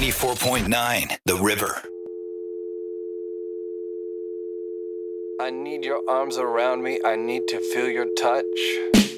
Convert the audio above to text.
94.9 The River. I need your arms around me. I need to feel your touch.